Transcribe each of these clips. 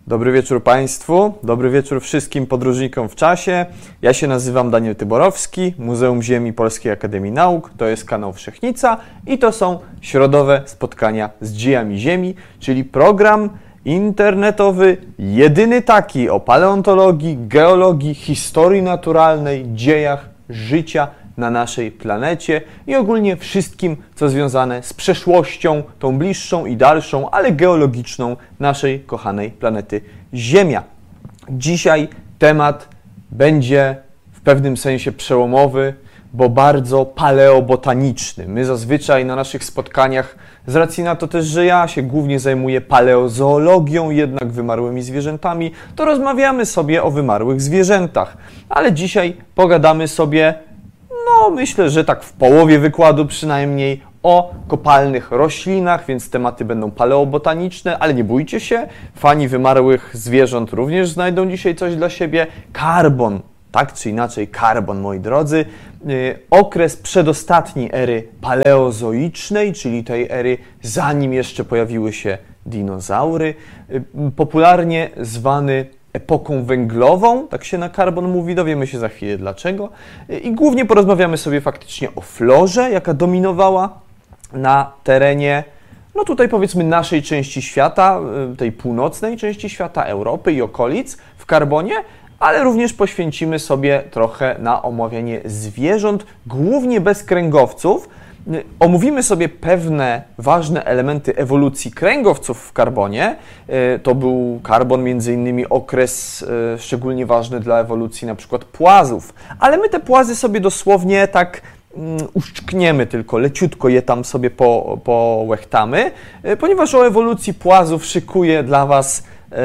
Dobry wieczór Państwu, dobry wieczór wszystkim podróżnikom w czasie. Ja się nazywam Daniel Tyborowski, Muzeum Ziemi Polskiej Akademii Nauk, to jest kanał Wszechnica i to są środowe spotkania z dziejami Ziemi, czyli program internetowy, jedyny taki o paleontologii, geologii, historii naturalnej, dziejach życia na naszej planecie i ogólnie wszystkim, co związane z przeszłością, tą bliższą i dalszą, ale geologiczną naszej kochanej planety Ziemia. Dzisiaj temat będzie w pewnym sensie przełomowy, bo bardzo paleobotaniczny. My zazwyczaj na naszych spotkaniach, z racji na to też, że ja się głównie zajmuję paleozoologią, jednak wymarłymi zwierzętami, to rozmawiamy sobie o wymarłych zwierzętach. Ale dzisiaj pogadamy sobie, myślę, że tak w połowie wykładu przynajmniej, o kopalnych roślinach, więc tematy będą paleobotaniczne, ale nie bójcie się, fani wymarłych zwierząt również znajdą dzisiaj coś dla siebie. Karbon, tak czy inaczej karbon, moi drodzy, okres przedostatni ery paleozoicznej, czyli tej ery zanim jeszcze pojawiły się dinozaury, popularnie zwany epoką węglową, tak się na karbon mówi, dowiemy się za chwilę dlaczego. I głównie porozmawiamy sobie faktycznie o florze, jaka dominowała na terenie, tutaj powiedzmy naszej części świata, tej północnej części świata, Europy i okolic w karbonie, ale również poświęcimy sobie trochę na omawianie zwierząt, głównie bezkręgowców. Omówimy sobie pewne ważne elementy ewolucji kręgowców w karbonie. To był karbon między innymi okres szczególnie ważny dla ewolucji na przykład płazów. Ale my te płazy sobie dosłownie tak uszczkniemy tylko, leciutko je tam sobie połechtamy, ponieważ o ewolucji płazów szykuję dla Was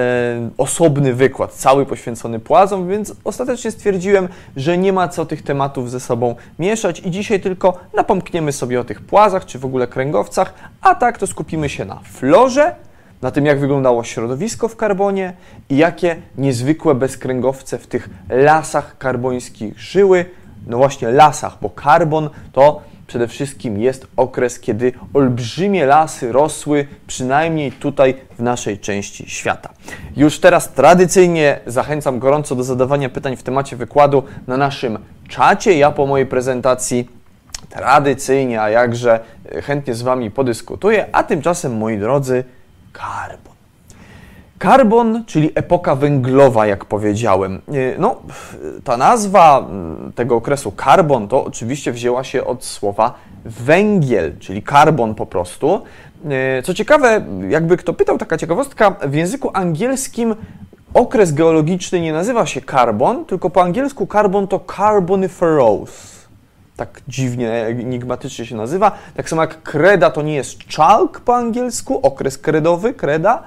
osobny wykład, cały poświęcony płazom, więc ostatecznie stwierdziłem, że nie ma co tych tematów ze sobą mieszać i dzisiaj tylko napomkniemy sobie o tych płazach, czy w ogóle kręgowcach, a tak to skupimy się na florze, na tym, jak wyglądało środowisko w karbonie i jakie niezwykłe bezkręgowce w tych lasach karbońskich żyły. No właśnie lasach, bo karbon to przede wszystkim jest okres, kiedy olbrzymie lasy rosły, przynajmniej tutaj w naszej części świata. Już teraz tradycyjnie zachęcam gorąco do zadawania pytań w temacie wykładu na naszym czacie. Ja po mojej prezentacji tradycyjnie, a jakże chętnie z Wami podyskutuję, a tymczasem, moi drodzy, karbon. Karbon, czyli epoka węglowa, jak powiedziałem. Ta nazwa tego okresu karbon to oczywiście wzięła się od słowa węgiel, czyli karbon po prostu. Co ciekawe, jakby kto pytał, taka ciekawostka, w języku angielskim okres geologiczny nie nazywa się karbon, tylko po angielsku karbon to carboniferous. Tak dziwnie, enigmatycznie się nazywa. Tak samo jak kreda to nie jest chalk po angielsku, okres kredowy, kreda,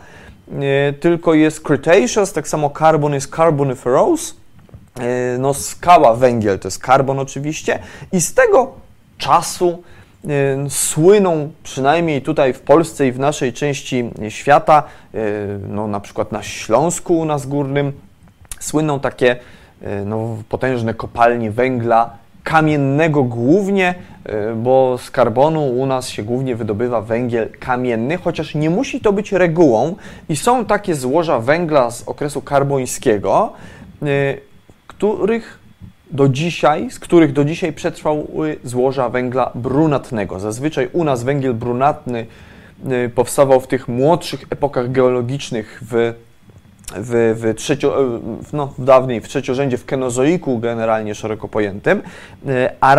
tylko jest Cretaceous, tak samo carbon jest carboniferous, skała, węgiel to jest karbon oczywiście i z tego czasu słyną, przynajmniej tutaj w Polsce i w naszej części świata, na przykład na Śląsku u nas górnym, słyną takie potężne kopalnie węgla kamiennego głównie, bo z karbonu u nas się głównie wydobywa węgiel kamienny, chociaż nie musi to być regułą i są takie złoża węgla z okresu karbońskiego, z których do dzisiaj przetrwały złoża węgla brunatnego. Zazwyczaj u nas węgiel brunatny powstawał w tych młodszych epokach geologicznych dawniej w trzeciorzędzie, w kenozoiku generalnie szeroko pojętym, a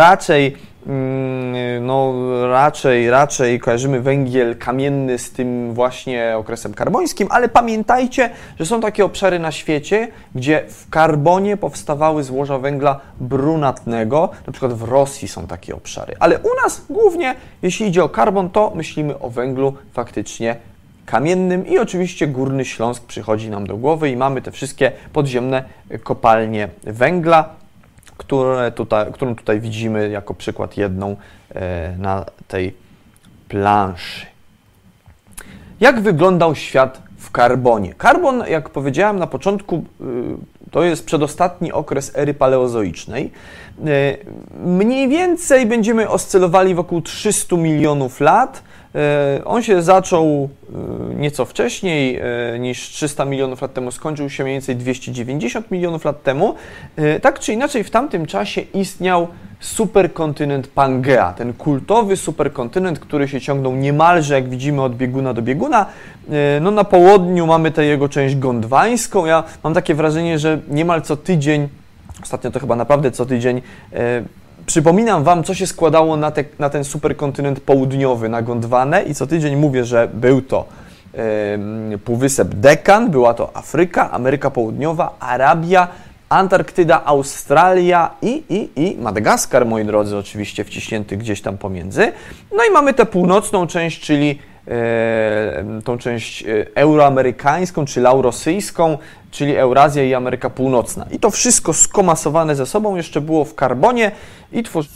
raczej kojarzymy węgiel kamienny z tym właśnie okresem karbońskim, ale pamiętajcie, że są takie obszary na świecie, gdzie w karbonie powstawały złoża węgla brunatnego, na przykład w Rosji są takie obszary, ale u nas głównie, jeśli idzie o karbon, to myślimy o węglu faktycznie kamiennym i oczywiście Górny Śląsk przychodzi nam do głowy i mamy te wszystkie podziemne kopalnie węgla, którą tutaj widzimy jako przykład jedną na tej planszy. Jak wyglądał świat w karbonie? Karbon, jak powiedziałem na początku, to jest przedostatni okres ery paleozoicznej. Mniej więcej będziemy oscylowali wokół 300 milionów lat. On się zaczął nieco wcześniej niż 300 milionów lat temu, skończył się mniej więcej 290 milionów lat temu. Tak czy inaczej w tamtym czasie istniał superkontynent Pangea, ten kultowy superkontynent, który się ciągnął niemalże, jak widzimy, od bieguna do bieguna. No, na południu mamy tę jego część gondwańską. Ja mam takie wrażenie, że niemal co tydzień, ostatnio to chyba naprawdę co tydzień, przypominam Wam, co się składało na ten superkontynent południowy, na Gondwanę, i co tydzień mówię, że był to Półwysep Dekan, była to Afryka, Ameryka Południowa, Arabia, Antarktyda, Australia i Madagaskar, moi drodzy, oczywiście wciśnięty gdzieś tam pomiędzy. No i mamy tę północną część, czyli tą część euroamerykańską, czy laurosyjską, czyli Eurazja i Ameryka Północna. I to wszystko skomasowane ze sobą jeszcze było w karbonie i tworzy...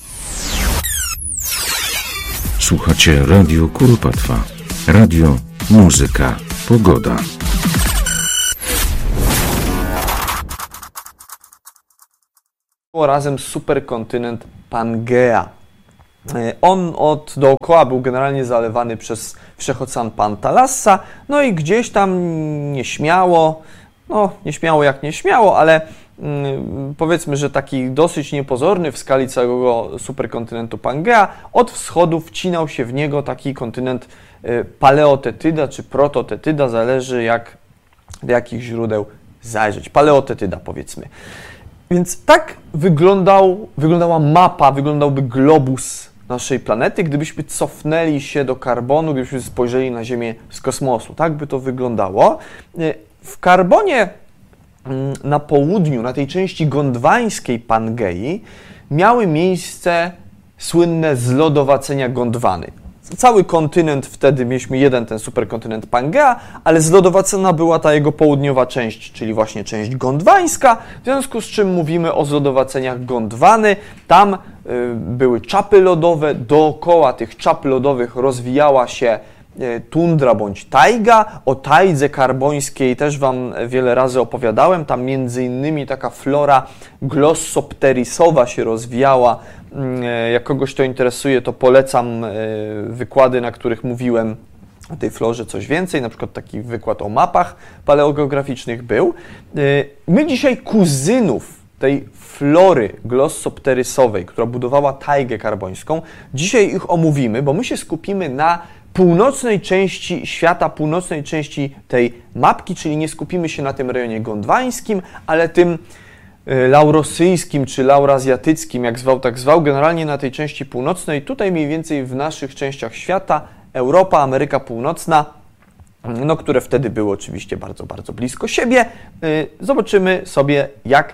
Słuchacie Radio Kuropatwa. Radio, muzyka, pogoda. Razem superkontynent Pangea. On od dookoła był generalnie zalewany przez wszechocean Pantalassa, no i gdzieś tam nieśmiało, jak nieśmiało, ale powiedzmy, że taki dosyć niepozorny w skali całego superkontynentu Pangea, od wschodu wcinał się w niego taki kontynent Paleotetyda czy Prototetyda, zależy do jakich źródeł zajrzeć. Paleotetyda, powiedzmy. Więc tak wyglądała mapa, wyglądałby globus naszej planety, gdybyśmy cofnęli się do karbonu, gdybyśmy spojrzeli na Ziemię z kosmosu. Tak by to wyglądało. W karbonie na południu, na tej części gondwańskiej Pangei, miały miejsce słynne zlodowacenia Gondwany. Cały kontynent, wtedy mieliśmy jeden ten superkontynent Pangea, ale zlodowacona była ta jego południowa część, czyli właśnie część gondwańska, w związku z czym mówimy o zlodowaceniach Gondwany. Tam były czapy lodowe, dookoła tych czap lodowych rozwijała się tundra bądź tajga. O tajdze karbońskiej też Wam wiele razy opowiadałem. Tam między innymi taka flora glossopterisowa się rozwijała. Jak kogoś to interesuje, to polecam wykłady, na których mówiłem o tej florze coś więcej. Na przykład taki wykład o mapach paleogeograficznych był. My dzisiaj kuzynów tej flory glossopterysowej, która budowała tajgę karbońską, dzisiaj ich omówimy, bo my się skupimy na północnej części świata, północnej części tej mapki, czyli nie skupimy się na tym rejonie gondwańskim, ale tym laurosyjskim czy laurazjatyckim, jak zwał, tak zwał, generalnie na tej części północnej, tutaj mniej więcej w naszych częściach świata, Europa, Ameryka Północna, no, które wtedy były oczywiście bardzo, bardzo blisko siebie. Zobaczymy sobie, jak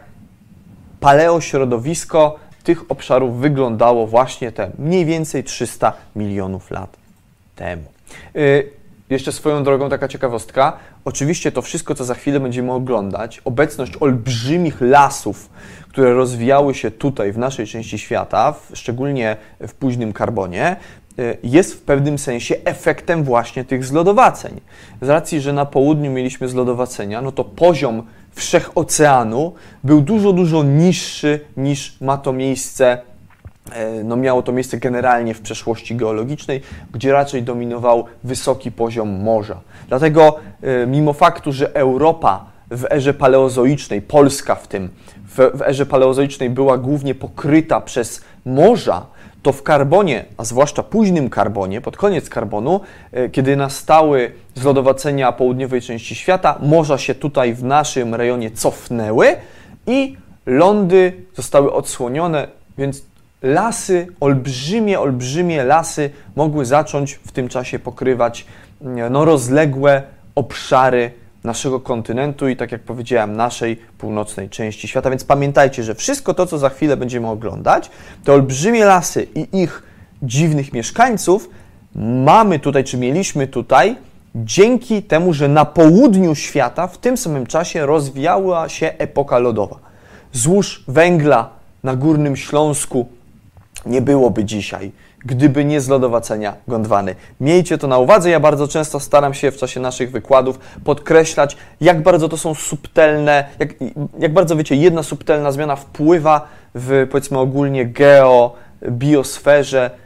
paleośrodowisko tych obszarów wyglądało właśnie te mniej więcej 300 milionów lat temu. Jeszcze swoją drogą taka ciekawostka. Oczywiście to wszystko, co za chwilę będziemy oglądać, obecność olbrzymich lasów, które rozwijały się tutaj w naszej części świata, szczególnie w późnym karbonie, jest w pewnym sensie efektem właśnie tych zlodowaceń. Z racji, że na południu mieliśmy zlodowacenia, no to poziom wszechoceanu był dużo, dużo niższy niż ma to miejsce. No, miało to miejsce generalnie w przeszłości geologicznej, gdzie raczej dominował wysoki poziom morza. Dlatego mimo faktu, że Europa w erze paleozoicznej, Polska w erze paleozoicznej była głównie pokryta przez morza, to w karbonie, a zwłaszcza późnym karbonie, pod koniec karbonu, kiedy nastały zlodowacenia południowej części świata, morza się tutaj w naszym rejonie cofnęły i lądy zostały odsłonione, więc lasy, olbrzymie lasy mogły zacząć w tym czasie pokrywać rozległe obszary naszego kontynentu i, tak jak powiedziałem, naszej północnej części świata. Więc pamiętajcie, że wszystko to, co za chwilę będziemy oglądać, te olbrzymie lasy i ich dziwnych mieszkańców mamy tutaj, czy mieliśmy tutaj, dzięki temu, że na południu świata w tym samym czasie rozwijała się epoka lodowa. Złóż węgla na Górnym Śląsku nie byłoby dzisiaj, gdyby nie zlodowacenia Gondwany. Miejcie to na uwadze. Ja bardzo często staram się w czasie naszych wykładów podkreślać, jak bardzo to są subtelne, jak bardzo, wiecie, jedna subtelna zmiana wpływa w, powiedzmy, ogólnie biosferze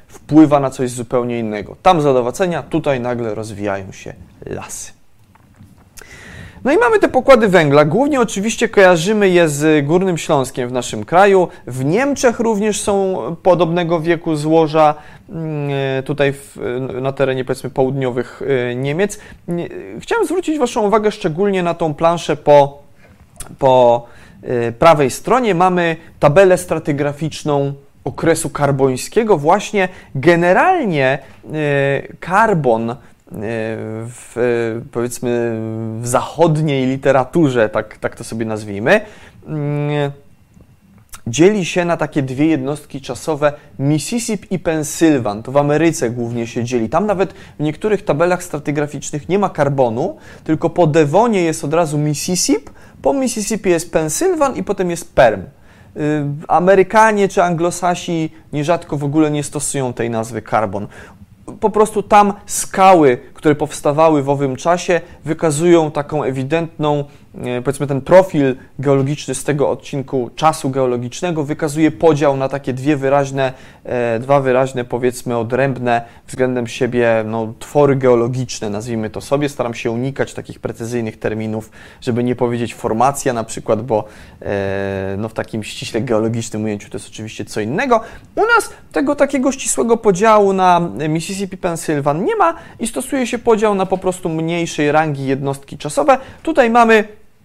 wpływa na coś zupełnie innego. Tam zadowacenia, tutaj nagle rozwijają się lasy. No i mamy te pokłady węgla. Głównie oczywiście kojarzymy je z Górnym Śląskiem w naszym kraju. W Niemczech również są podobnego wieku złoża, tutaj na terenie powiedzmy południowych Niemiec. Chciałem zwrócić Waszą uwagę szczególnie na tą planszę po prawej stronie. Mamy tabelę stratygraficzną okresu karbońskiego. Właśnie generalnie karbon powiedzmy w zachodniej literaturze, tak to sobie nazwijmy, dzieli się na takie dwie jednostki czasowe, Mississippi i Pensylwan. To w Ameryce głównie się dzieli. Tam nawet w niektórych tabelach stratygraficznych nie ma karbonu, tylko po Devonie jest od razu Mississippi, po Mississippi jest Pensylwan i potem jest Perm. Amerykanie czy Anglosasi nierzadko w ogóle nie stosują tej nazwy karbon. Po prostu tam skały, które powstawały w owym czasie, wykazują taką ewidentną, powiedzmy ten profil geologiczny z tego odcinku czasu geologicznego, wykazuje podział na takie dwa wyraźne, powiedzmy odrębne względem siebie twory geologiczne, nazwijmy to sobie. Staram się unikać takich precyzyjnych terminów, żeby nie powiedzieć formacja na przykład, bo w takim ściśle geologicznym ujęciu to jest oczywiście co innego. U nas tego takiego ścisłego podziału na Mississippi, Pensylwan nie ma i stosuje się podział na po prostu mniejszej rangi jednostki czasowe. Tutaj mamy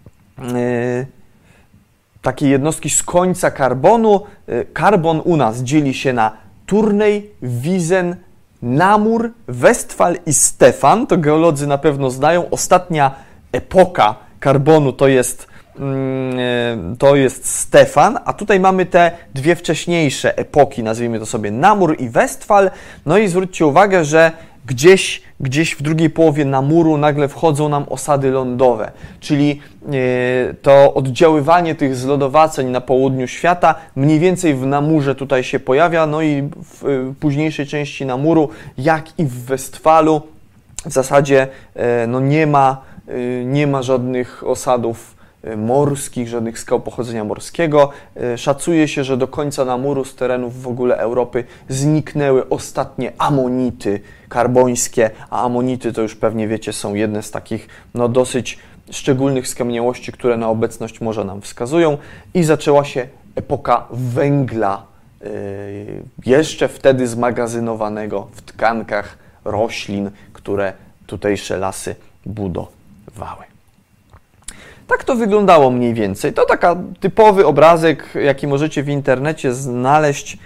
takie jednostki z końca karbonu. Karbon u nas dzieli się na Turnej, Wiesen, Namur, Westfal i Stefan. To geolodzy na pewno znają. Ostatnia epoka karbonu to jest Stefan, a tutaj mamy te dwie wcześniejsze epoki, nazwijmy to sobie Namur i Westfal. No i zwróćcie uwagę, że gdzieś w drugiej połowie Namuru nagle wchodzą nam osady lądowe, czyli to oddziaływanie tych zlodowaceń na południu świata mniej więcej w Namurze tutaj się pojawia, no i w późniejszej części Namuru, jak i w Westfalu w zasadzie nie ma żadnych osadów morskich, żadnych skał pochodzenia morskiego. Szacuje się, że do końca Namuru z terenów w ogóle Europy zniknęły ostatnie amonity karbońskie, a amonity to już pewnie wiecie są jedne z takich dosyć szczególnych skamieniałości, które na obecność morza nam wskazują i zaczęła się epoka węgla, jeszcze wtedy zmagazynowanego w tkankach roślin, które tutejsze lasy budowały. Tak to wyglądało mniej więcej. To taki typowy obrazek, jaki możecie w internecie znaleźć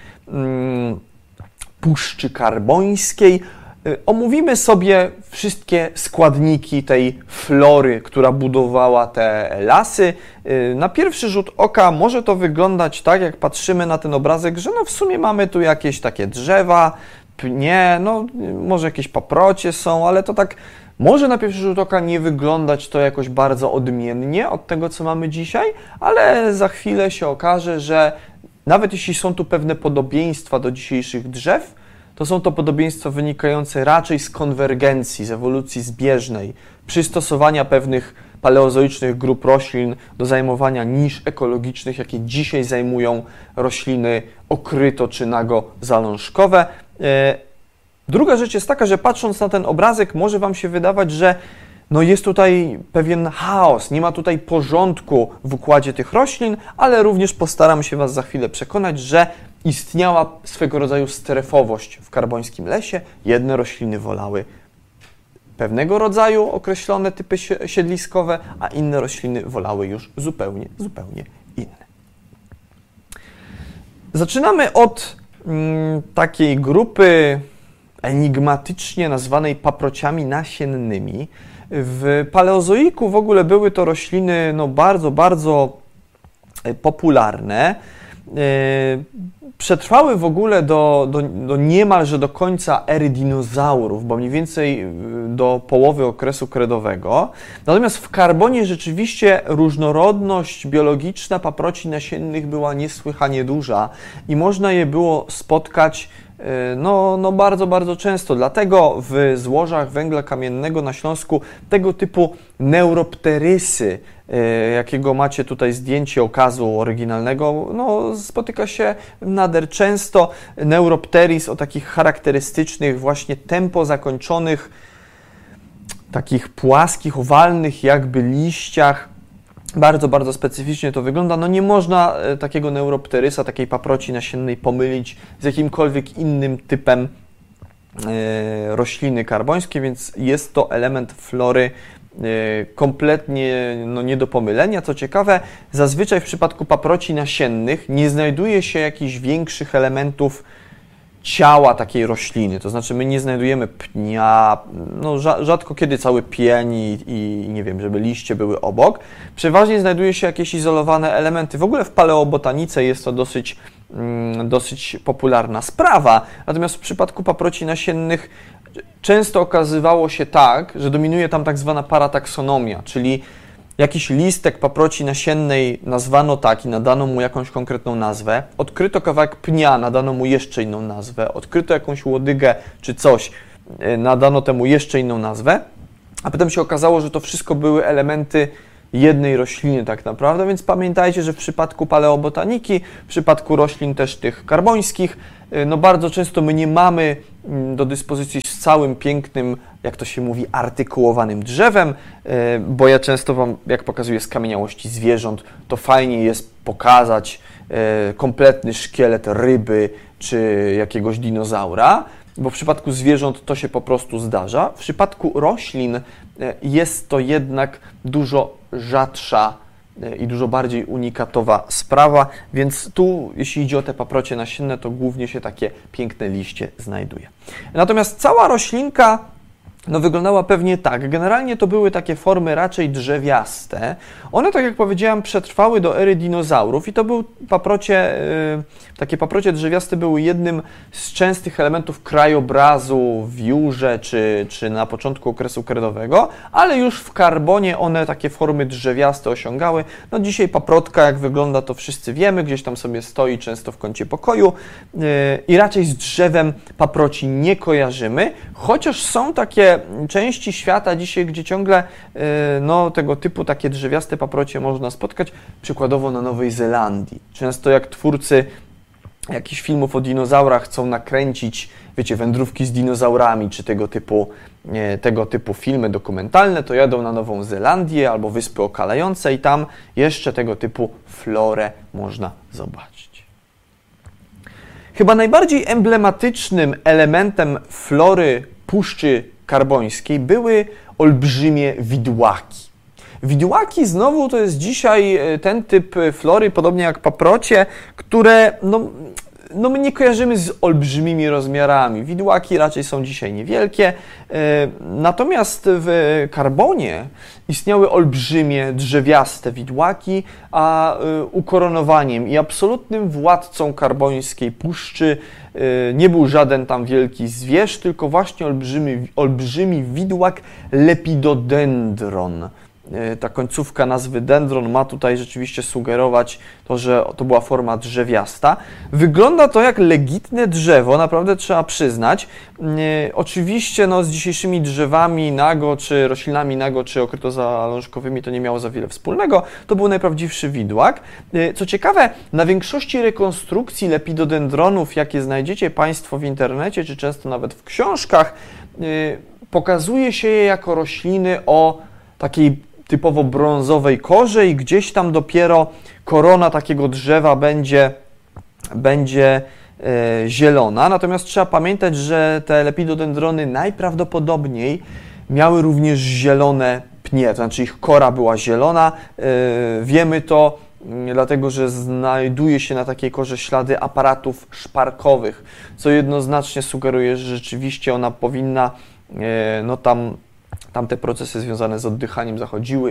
Puszczy Karbońskiej. Omówimy sobie wszystkie składniki tej flory, która budowała te lasy. Na pierwszy rzut oka może to wyglądać tak, jak patrzymy na ten obrazek, że w sumie mamy tu jakieś takie drzewa, pnie, może jakieś paprocie są, ale to tak może na pierwszy rzut oka nie wyglądać to jakoś bardzo odmiennie od tego, co mamy dzisiaj, ale za chwilę się okaże, że nawet jeśli są tu pewne podobieństwa do dzisiejszych drzew, to są to podobieństwa wynikające raczej z konwergencji, z ewolucji zbieżnej, przystosowania pewnych paleozoicznych grup roślin do zajmowania nisz ekologicznych, jakie dzisiaj zajmują rośliny okryto czy nago-zalążkowe. Druga rzecz jest taka, że patrząc na ten obrazek może Wam się wydawać, że jest tutaj pewien chaos, nie ma tutaj porządku w układzie tych roślin, ale również postaram się Was za chwilę przekonać, że istniała swego rodzaju strefowość w karbońskim lesie. Jedne rośliny wolały pewnego rodzaju określone typy siedliskowe, a inne rośliny wolały już zupełnie inne. Zaczynamy od takiej grupy enigmatycznie nazwanej paprociami nasiennymi. W paleozoiku w ogóle były to rośliny bardzo popularne. Przetrwały w ogóle do niemalże do końca ery dinozaurów, bo mniej więcej do połowy okresu kredowego. Natomiast w karbonie rzeczywiście różnorodność biologiczna paproci nasiennych była niesłychanie duża i można je było spotkać no bardzo, bardzo często. Dlatego w złożach węgla kamiennego na Śląsku tego typu neuropterysy, jakiego macie tutaj zdjęcie okazu oryginalnego, no spotyka się nader często. Neuropteris o takich charakterystycznych właśnie tempo zakończonych, takich płaskich, owalnych jakby liściach. Bardzo, bardzo specyficznie to wygląda. No nie można takiego neuropterysa, takiej paproci nasiennej pomylić z jakimkolwiek innym typem rośliny karbońskiej, więc jest to element flory kompletnie nie do pomylenia. Co ciekawe, zazwyczaj w przypadku paproci nasiennych nie znajduje się jakichś większych elementów ciała takiej rośliny, to znaczy my nie znajdujemy pnia, no rzadko kiedy cały pień i nie wiem, żeby liście były obok. Przeważnie znajduje się jakieś izolowane elementy. W ogóle w paleobotanice jest to dosyć popularna sprawa, natomiast w przypadku paproci nasiennych często okazywało się tak, że dominuje tam tak zwana parataksonomia, czyli jakiś listek paproci nasiennej nazwano tak i nadano mu jakąś konkretną nazwę, odkryto kawałek pnia, nadano mu jeszcze inną nazwę, odkryto jakąś łodygę czy coś, nadano temu jeszcze inną nazwę, a potem się okazało, że to wszystko były elementy jednej rośliny tak naprawdę, więc pamiętajcie, że w przypadku paleobotaniki, w przypadku roślin też tych karbońskich, no bardzo często my nie mamy do dyspozycji z całym pięknym, jak to się mówi, artykułowanym drzewem, bo ja często Wam, jak pokazuję skamieniałości zwierząt, to fajnie jest pokazać kompletny szkielet ryby czy jakiegoś dinozaura, bo w przypadku zwierząt to się po prostu zdarza. W przypadku roślin jest to jednak dużo rzadsza i dużo bardziej unikatowa sprawa, więc tu, jeśli idzie o te paprocie nasienne, to głównie się takie piękne liście znajduje. Natomiast cała roślinka wyglądała pewnie tak. Generalnie to były takie formy raczej drzewiaste. One, tak jak powiedziałem, przetrwały do ery dinozaurów i to był takie paprocie drzewiaste były jednym z częstych elementów krajobrazu w Jurze czy na początku okresu kredowego, ale już w karbonie one takie formy drzewiaste osiągały. No dzisiaj paprotka, jak wygląda, to wszyscy wiemy, gdzieś tam sobie stoi często w kącie pokoju i raczej z drzewem paproci nie kojarzymy, chociaż są takie części świata dzisiaj, gdzie ciągle tego typu takie drzewiaste paprocie można spotkać, przykładowo na Nowej Zelandii. Często jak twórcy jakichś filmów o dinozaurach chcą nakręcić, wiecie, wędrówki z dinozaurami, czy tego typu filmy dokumentalne, to jadą na Nową Zelandię albo Wyspy Okalające i tam jeszcze tego typu florę można zobaczyć. Chyba najbardziej emblematycznym elementem flory Puszczy Karbońskiej były olbrzymie widłaki. Widłaki znowu to jest dzisiaj ten typ flory, podobnie jak paprocie, które my nie kojarzymy z olbrzymimi rozmiarami. Widłaki raczej są dzisiaj niewielkie, natomiast w karbonie istniały olbrzymie, drzewiaste widłaki, a ukoronowaniem i absolutnym władcą karbońskiej puszczy nie był żaden tam wielki zwierz, tylko właśnie olbrzymi widłak Lepidodendron. Ta końcówka nazwy dendron ma tutaj rzeczywiście sugerować to, że to była forma drzewiasta. Wygląda to jak legitne drzewo, naprawdę trzeba przyznać. Oczywiście z dzisiejszymi drzewami nago, czy roślinami nago, czy okrytozalążkowymi to nie miało za wiele wspólnego. To był najprawdziwszy widłak. Co ciekawe, na większości rekonstrukcji lepidodendronów, jakie znajdziecie Państwo w internecie, czy często nawet w książkach, pokazuje się je jako rośliny o takiej typowo brązowej korze i gdzieś tam dopiero korona takiego drzewa będzie zielona. Natomiast trzeba pamiętać, że te lepidodendrony najprawdopodobniej miały również zielone pnie, to znaczy ich kora była zielona. Wiemy to dlatego, że znajduje się na takiej korze ślady aparatów szparkowych, co jednoznacznie sugeruje, że rzeczywiście ona powinna tam te procesy związane z oddychaniem zachodziły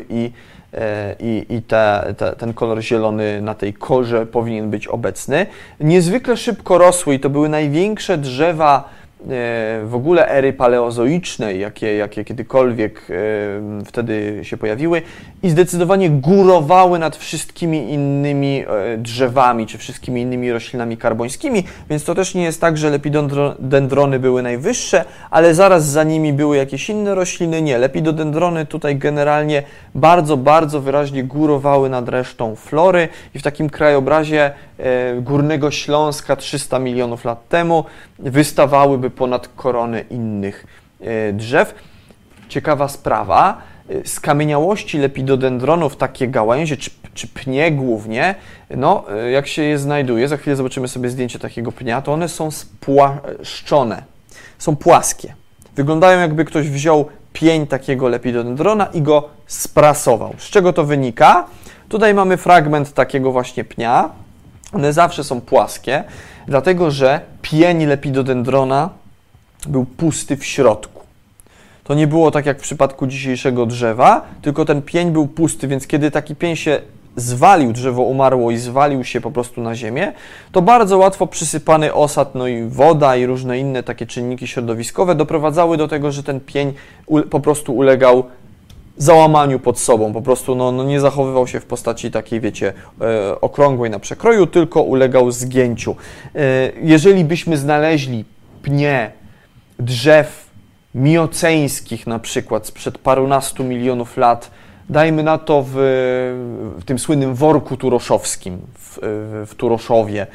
i ten kolor zielony na tej korze powinien być obecny. Niezwykle szybko rosły i to były największe drzewa w ogóle ery paleozoicznej, jakie kiedykolwiek wtedy się pojawiły i zdecydowanie górowały nad wszystkimi innymi drzewami czy wszystkimi innymi roślinami karbońskimi, więc to też nie jest tak, że lepidodendrony były najwyższe, ale zaraz za nimi były jakieś inne rośliny. Nie, lepidodendrony tutaj generalnie bardzo, bardzo wyraźnie górowały nad resztą flory i w takim krajobrazie Górnego Śląska 300 milionów lat temu wystawałyby ponad korony innych drzew. Ciekawa sprawa, skamieniałości lepidodendronów, takie gałęzie czy pnie głównie, no jak się je znajduje, za chwilę zobaczymy sobie zdjęcie takiego pnia, to one są spłaszczone, są płaskie. Wyglądają, jakby ktoś wziął pień takiego lepidodendrona i go sprasował. Z czego to wynika? Tutaj mamy fragment takiego właśnie pnia. One zawsze są płaskie, dlatego że pień lepidodendrona był pusty w środku. To nie było tak jak w przypadku dzisiejszego drzewa, tylko ten pień był pusty, więc kiedy taki pień się zwalił, drzewo umarło i zwalił się po prostu na ziemię, to bardzo łatwo przysypany osad, no i woda i różne inne takie czynniki środowiskowe doprowadzały do tego, że ten pień po prostu ulegał załamaniu pod sobą, po prostu nie zachowywał się w postaci takiej, wiecie, okrągłej na przekroju, tylko ulegał zgięciu. Jeżeli byśmy znaleźli pnie drzew mioceńskich na przykład sprzed parunastu milionów lat, dajmy na to w tym słynnym worku turoszowskim, w Turoszowie,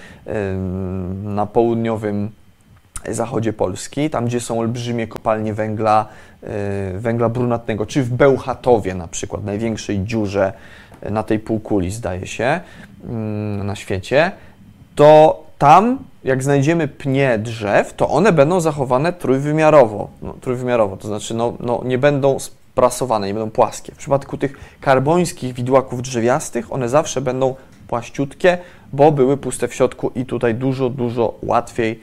na południowym zachodzie Polski, tam gdzie są olbrzymie kopalnie węgla brunatnego, czy w Bełchatowie na przykład, największej dziurze na tej półkuli, zdaje się, na świecie, to tam, jak znajdziemy pnie drzew, to one będą zachowane trójwymiarowo, to znaczy nie będą sprasowane, nie będą płaskie. W przypadku tych karbońskich widłaków drzewiastych one zawsze będą płaściutkie, bo były puste w środku i tutaj dużo, dużo łatwiej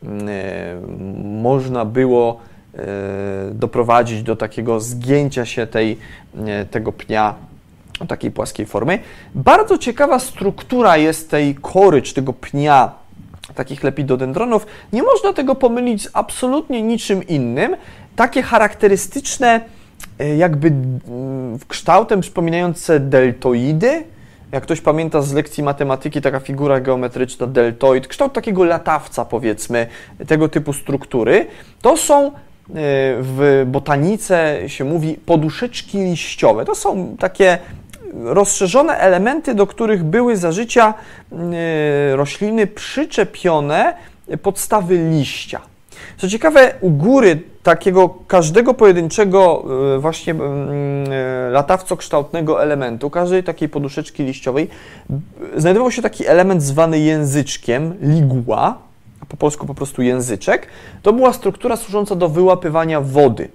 można było doprowadzić do takiego zgięcia się tego pnia o takiej płaskiej formy. Bardzo ciekawa struktura jest tej kory, czy tego pnia takich lepidodendronów. Nie można tego pomylić z absolutnie niczym innym. Takie charakterystyczne jakby kształtem przypominające deltoidy. Jak ktoś pamięta z lekcji matematyki, taka figura geometryczna, deltoid, kształt takiego latawca, powiedzmy, tego typu struktury, to są w botanice się mówi poduszeczki liściowe. To są takie rozszerzone elementy, do których były za życia rośliny przyczepione podstawy liścia. Co ciekawe, u góry takiego każdego pojedynczego właśnie latawco-kształtnego elementu, każdej takiej poduszeczki liściowej, znajdował się taki element zwany języczkiem, ligula, a po polsku po prostu języczek. To była struktura służąca do wyłapywania wody.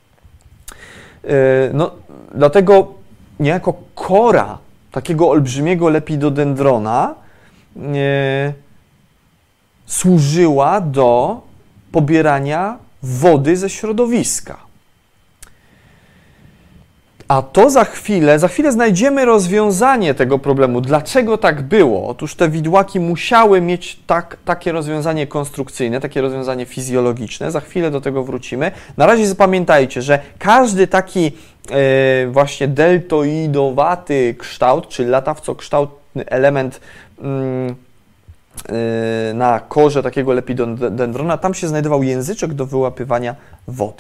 Dlatego niejako kora takiego olbrzymiego lepidodendrona służyła do pobierania wody ze środowiska. A to za chwilę znajdziemy rozwiązanie tego problemu. Dlaczego tak było? Otóż te widłaki musiały mieć takie rozwiązanie konstrukcyjne, takie rozwiązanie fizjologiczne. Za chwilę do tego wrócimy. Na razie zapamiętajcie, że każdy taki właśnie deltoidowaty kształt, czy latawco-kształtny element na korze takiego lepidodendrona, tam się znajdował języczek do wyłapywania wody.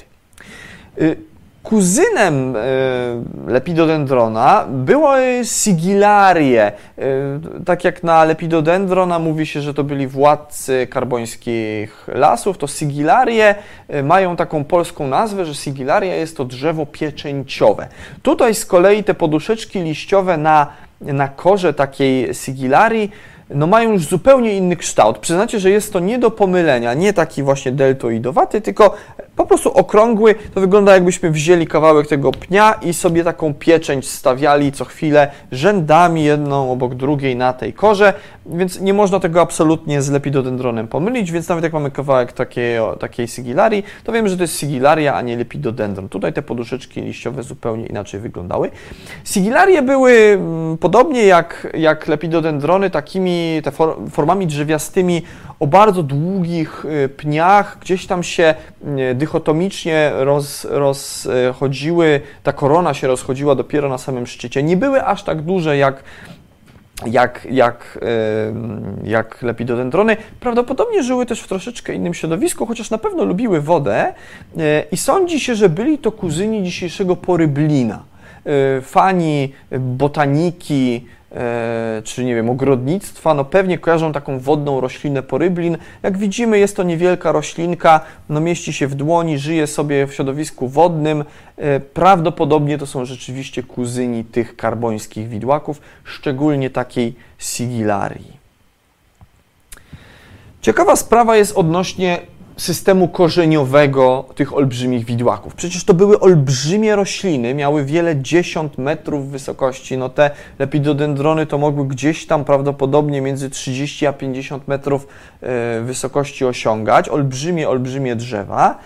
Kuzynem lepidodendrona było sigillarie. Tak jak na lepidodendrona mówi się, że to byli władcy karbońskich lasów, to sigillarie mają taką polską nazwę, że sigillaria jest to drzewo pieczęciowe. Tutaj z kolei te poduszeczki liściowe na korze takiej sigillarii mają już zupełnie inny kształt. Przyznacie, że jest to nie do pomylenia, nie taki właśnie deltoidowaty, tylko po prostu okrągły, to wygląda jakbyśmy wzięli kawałek tego pnia i sobie taką pieczęć stawiali co chwilę rzędami, jedną obok drugiej na tej korze, więc nie można tego absolutnie z lepidodendronem pomylić, więc nawet jak mamy kawałek takiej sigillarii, to wiemy, że to jest sigillaria, a nie lepidodendron. Tutaj te poduszeczki liściowe zupełnie inaczej wyglądały. Sigillarie były podobnie jak lepidodendrony, takimi formami drzewiastymi o bardzo długich pniach, gdzieś tam się dychotomicznie rozchodziły, ta korona się rozchodziła dopiero na samym szczycie. Nie były aż tak duże jak lepidodendrony. Prawdopodobnie żyły też w troszeczkę innym środowisku, chociaż na pewno lubiły wodę i sądzi się, że byli to kuzyni dzisiejszego poryblina. Fani botaniki, czy nie wiem, ogrodnictwa, no pewnie kojarzą taką wodną roślinę poryblin. Jak widzimy, jest to niewielka roślinka, no mieści się w dłoni, żyje sobie w środowisku wodnym. Prawdopodobnie to są rzeczywiście kuzyni tych karbońskich widłaków, szczególnie takiej sigillarii. Ciekawa sprawa jest odnośnie systemu korzeniowego tych olbrzymich widłaków. Przecież to były olbrzymie rośliny, miały wiele dziesiąt metrów wysokości. No te lepidodendrony to mogły gdzieś tam prawdopodobnie między 30 a 50 metrów wysokości osiągać. Olbrzymie drzewa.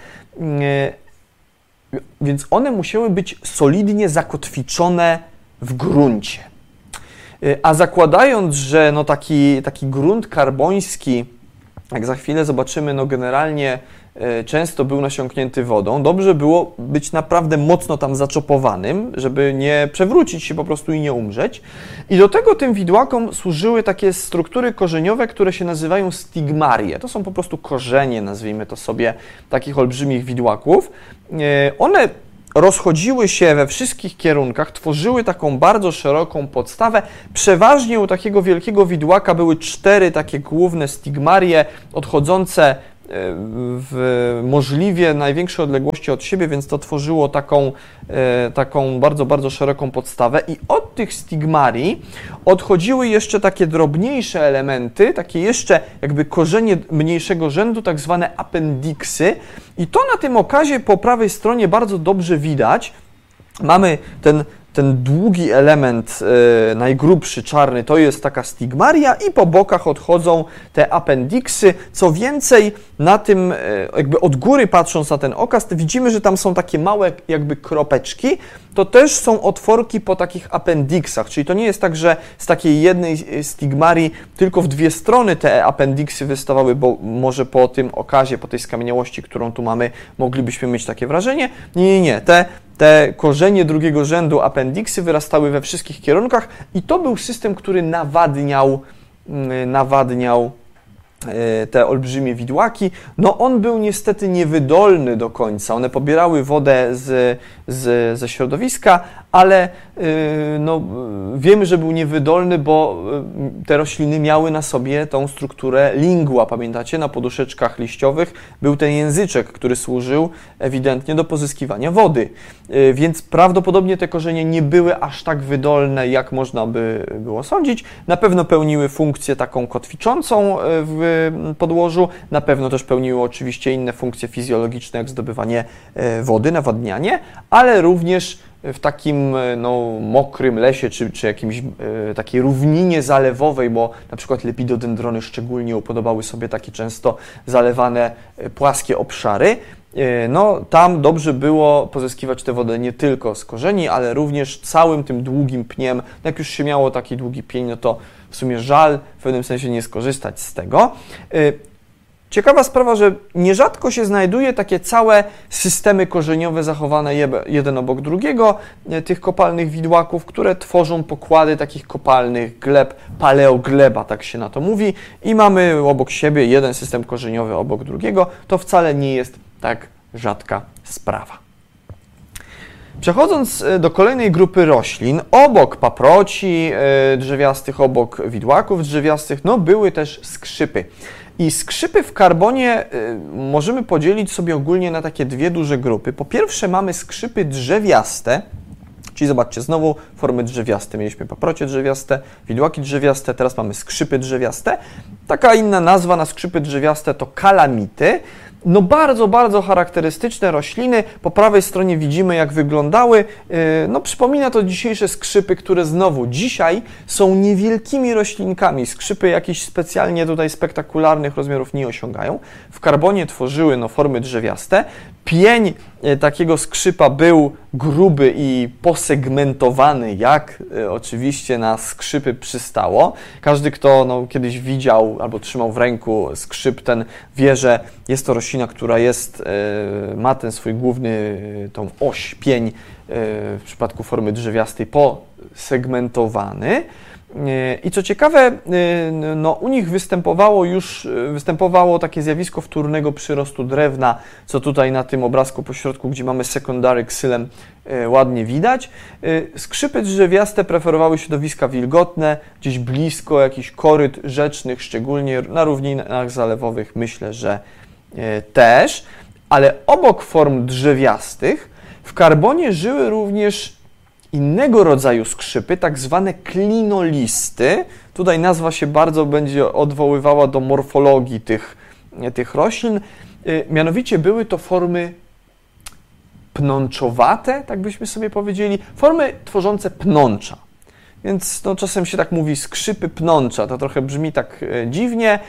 Więc one musiały być solidnie zakotwiczone w gruncie. A zakładając, że no taki grunt karboński, jak za chwilę zobaczymy, no generalnie często był nasiąknięty wodą. Dobrze było być naprawdę mocno tam zaczopowanym, żeby nie przewrócić się po prostu i nie umrzeć. I do tego tym widłakom służyły takie struktury korzeniowe, które się nazywają stigmarie. To są po prostu korzenie, nazwijmy to sobie, takich olbrzymich widłaków. One rozchodziły się we wszystkich kierunkach, tworzyły taką bardzo szeroką podstawę. Przeważnie u takiego wielkiego widłaka były 4 takie główne stigmarie odchodzące w możliwie największej odległości od siebie, więc to tworzyło taką bardzo, bardzo szeroką podstawę i od tych stigmarii odchodziły jeszcze takie drobniejsze elementy, takie jeszcze jakby korzenie mniejszego rzędu, tak zwane appendiksy i to na tym okazie po prawej stronie bardzo dobrze widać. Mamy ten długi element, najgrubszy, czarny, to jest taka stigmaria i po bokach odchodzą te appendiksy. Co więcej, na tym, jakby od góry patrząc na ten okaz, to widzimy, że tam są takie małe jakby kropeczki, to też są otworki po takich appendiksach, czyli to nie jest tak, że z takiej jednej stigmarii tylko w 2 strony te appendiksy wystawały, bo może po tym okazie, po tej skamieniałości, którą tu mamy, moglibyśmy mieć takie wrażenie. Nie. Te korzenie drugiego rzędu appendiksy wyrastały we wszystkich kierunkach i to był system, który nawadniał te olbrzymie widłaki. No on był niestety niewydolny do końca. One pobierały wodę ze środowiska, ale no, wiemy, że był niewydolny, bo te rośliny miały na sobie tą strukturę lingua. Pamiętacie? Na poduszeczkach liściowych był ten języczek, który służył ewidentnie do pozyskiwania wody. Więc prawdopodobnie te korzenie nie były aż tak wydolne, jak można by było sądzić. Na pewno pełniły funkcję taką kotwiczącą w podłożu, na pewno też pełniły oczywiście inne funkcje fizjologiczne, jak zdobywanie wody, nawadnianie, ale również w takim mokrym lesie, czy jakimś takiej równinie zalewowej, bo na przykład lepidodendrony szczególnie upodobały sobie takie często zalewane płaskie obszary, no tam dobrze było pozyskiwać tę wodę nie tylko z korzeni, ale również całym tym długim pniem. Jak już się miało taki długi pień, no to w sumie żal w pewnym sensie nie skorzystać z tego. Ciekawa sprawa, że nierzadko się znajduje takie całe systemy korzeniowe zachowane jeden obok drugiego, tych kopalnych widłaków, które tworzą pokłady takich kopalnych gleb, paleogleba, tak się na to mówi, i mamy obok siebie jeden system korzeniowy obok drugiego. To wcale nie jest tak rzadka sprawa. Przechodząc do kolejnej grupy roślin, obok paproci drzewiastych, obok widłaków drzewiastych, no były też skrzypy. I skrzypy w karbonie możemy podzielić sobie ogólnie na takie 2 duże grupy. Po pierwsze mamy skrzypy drzewiaste, czyli zobaczcie, znowu formy drzewiaste. Mieliśmy paprocie drzewiaste, widłaki drzewiaste, teraz mamy skrzypy drzewiaste. Taka inna nazwa na skrzypy drzewiaste to kalamity. No bardzo, bardzo charakterystyczne rośliny. Po prawej stronie widzimy, jak wyglądały. No przypomina to dzisiejsze skrzypy, które znowu dzisiaj są niewielkimi roślinkami. Skrzypy jakichś specjalnie tutaj spektakularnych rozmiarów nie osiągają. W karbonie tworzyły formy drzewiaste. Pień takiego skrzypa był gruby i posegmentowany, jak oczywiście na skrzypy przystało. Każdy, kto kiedyś widział albo trzymał w ręku skrzyp ten, wie, że jest to roślina, która ma ten swój główny, tą oś, pień w przypadku formy drzewiastej posegmentowany. I co ciekawe, u nich występowało takie zjawisko wtórnego przyrostu drewna, co tutaj na tym obrazku pośrodku, gdzie mamy secondary xylem, ładnie widać. Skrzypy drzewiaste preferowały środowiska wilgotne, gdzieś blisko jakichś koryt rzecznych, szczególnie na równinach zalewowych, myślę, że też, ale obok form drzewiastych w karbonie żyły również innego rodzaju skrzypy, tak zwane klinolisty. Tutaj nazwa się bardzo będzie odwoływała do morfologii tych roślin. Mianowicie były to formy pnączowate, tak byśmy sobie powiedzieli, formy tworzące pnącza. Więc czasem się tak mówi skrzypy pnącza, to trochę brzmi tak dziwnie.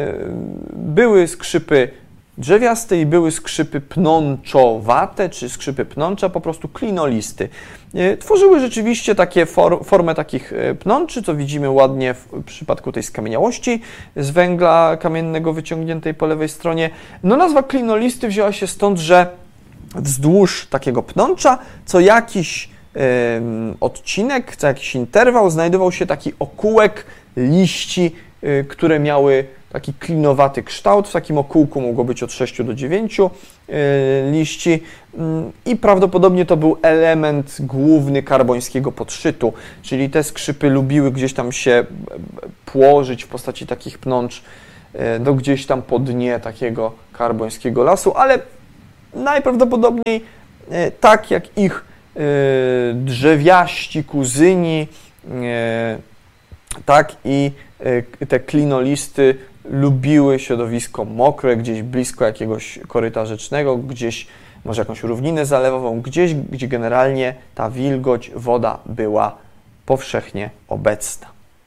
Były skrzypy drzewiaste i były skrzypy pnączowate, czy skrzypy pnącza, po prostu klinolisty. Tworzyły rzeczywiście formę takich pnączy, co widzimy ładnie w przypadku tej skamieniałości z węgla kamiennego wyciągniętej po lewej stronie. Nazwa klinolisty wzięła się stąd, że wzdłuż takiego pnącza co jakiś odcinek, co jakiś interwał znajdował się taki okółek liści, które miały taki klinowaty kształt. W takim okółku mogło być od 6 do 9 liści i prawdopodobnie to był element główny karbońskiego podszytu, czyli te skrzypy lubiły gdzieś tam się płożyć w postaci takich pnącz gdzieś tam po dnie takiego karbońskiego lasu, ale najprawdopodobniej tak jak ich drzewiaści kuzyni, tak i te klinolisty lubiły środowisko mokre, gdzieś blisko jakiegoś koryta rzecznego, gdzieś może jakąś równinę zalewową, gdzieś, gdzie generalnie ta wilgoć, woda była powszechnie obecna.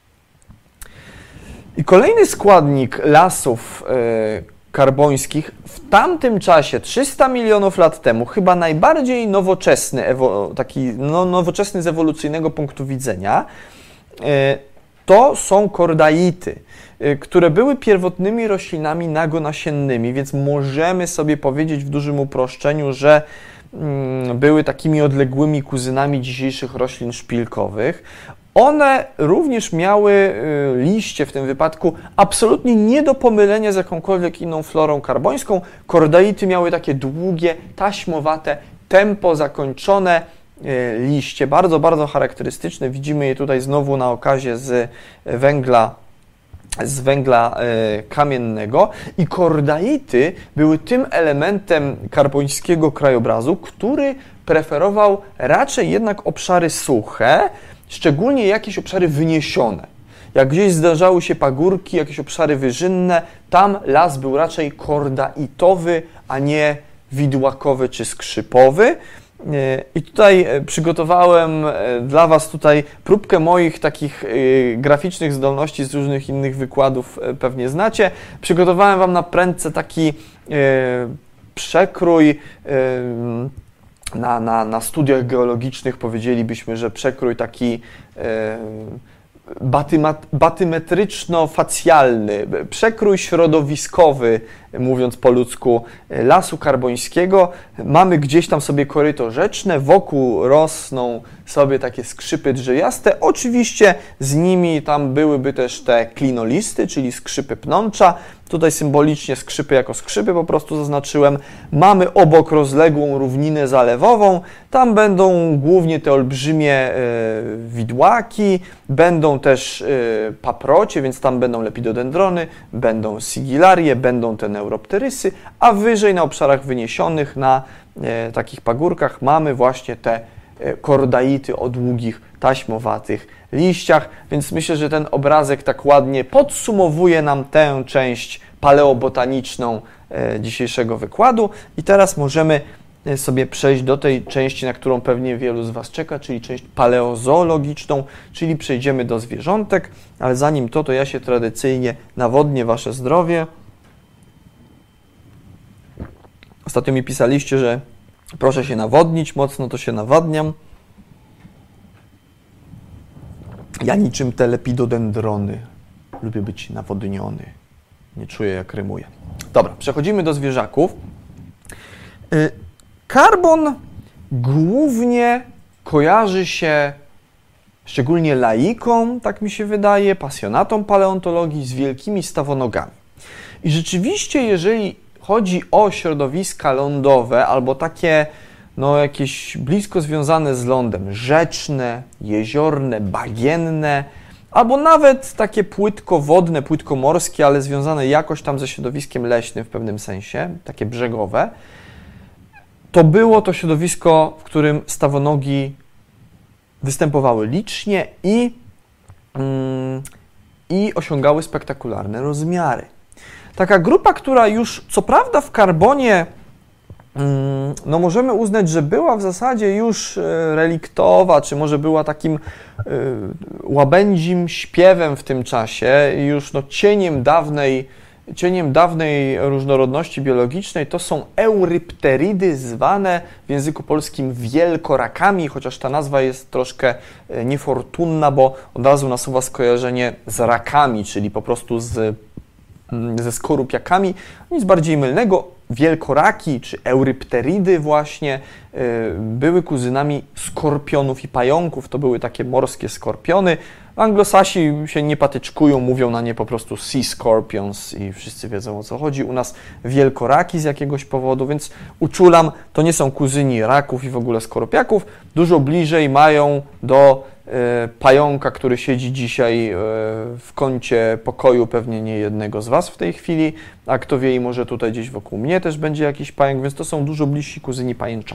I kolejny składnik lasów karbońskich w tamtym czasie, 300 milionów lat temu, chyba najbardziej nowoczesny, nowoczesny z ewolucyjnego punktu widzenia, to są kordaity, które były pierwotnymi roślinami nagonasiennymi, więc możemy sobie powiedzieć w dużym uproszczeniu, że były takimi odległymi kuzynami dzisiejszych roślin szpilkowych. One również miały liście w tym wypadku absolutnie nie do pomylenia z jakąkolwiek inną florą karbońską. Kordaity miały takie długie, taśmowate, tempo zakończone liście, bardzo, bardzo charakterystyczne. Widzimy je tutaj znowu na okazie z węgla kamiennego i kordaity były tym elementem karbońskiego krajobrazu, który preferował raczej jednak obszary suche, szczególnie jakieś obszary wyniesione. Jak gdzieś zdarzały się pagórki, jakieś obszary wyżynne, tam las był raczej kordaitowy, a nie widłakowy czy skrzypowy. I tutaj przygotowałem dla Was próbkę moich takich graficznych zdolności z różnych innych wykładów, pewnie znacie. Przygotowałem Wam na prędce taki przekrój na studiach geologicznych, powiedzielibyśmy, że przekrój taki batymetryczno-facjalny, przekrój środowiskowy, mówiąc po ludzku, lasu karbońskiego. Mamy gdzieś tam sobie koryto rzeczne, wokół rosną sobie takie skrzypy drzewiaste. Oczywiście z nimi tam byłyby też te klinolisty, czyli skrzypy pnącza. Tutaj symbolicznie skrzypy jako skrzypy po prostu zaznaczyłem. Mamy obok rozległą równinę zalewową. Tam będą głównie te olbrzymie widłaki, będą też paprocie, więc tam będą lepidodendrony, będą sigilarie, będą te neuropterysy, a wyżej na obszarach wyniesionych, na takich pagórkach mamy właśnie te kordaity o długich, taśmowatych liściach, więc myślę, że ten obrazek tak ładnie podsumowuje nam tę część paleobotaniczną dzisiejszego wykładu. I teraz możemy sobie przejść do tej części, na którą pewnie wielu z Was czeka, czyli część paleozoologiczną, czyli przejdziemy do zwierzątek, ale zanim to ja się tradycyjnie nawodnię Wasze zdrowie. Ostatnio mi pisaliście, że proszę się nawodnić, mocno to się nawadniam. Ja niczym te lepidodendrony lubię być nawodniony. Nie czuję, jak rymuję. Dobra, przechodzimy do zwierzaków. Karbon głównie kojarzy się szczególnie laikom, tak mi się wydaje, pasjonatom paleontologii, z wielkimi stawonogami. I rzeczywiście, jeżeli chodzi o środowiska lądowe albo takie jakieś blisko związane z lądem, rzeczne, jeziorne, bagienne, albo nawet takie płytkowodne, płytkomorskie, ale związane jakoś tam ze środowiskiem leśnym w pewnym sensie, takie brzegowe, to było to środowisko, w którym stawonogi występowały licznie i osiągały spektakularne rozmiary. Taka grupa, która już co prawda w karbonie możemy uznać, że była w zasadzie już reliktowa, czy może była takim łabędzim śpiewem w tym czasie, już cieniem dawnej różnorodności biologicznej, to są eurypteridy, zwane w języku polskim wielkorakami, chociaż ta nazwa jest troszkę niefortunna, bo od razu nasuwa skojarzenie z rakami, czyli po prostu ze skorupiakami. Nic bardziej mylnego. Wielkoraki czy eurypteridy właśnie były kuzynami skorpionów i pająków. To były takie morskie skorpiony. Anglosasi się nie patyczkują, mówią na nie po prostu sea scorpions i wszyscy wiedzą, o co chodzi. U nas wielkoraki z jakiegoś powodu, więc uczulam, to nie są kuzyni raków i w ogóle skorpiaków. Dużo bliżej mają do pająka, który siedzi dzisiaj w kącie pokoju, pewnie nie jednego z Was w tej chwili, a kto wie, i może tutaj gdzieś wokół mnie też będzie jakiś pająk, więc to są dużo bliżsi kuzyni pajęcza.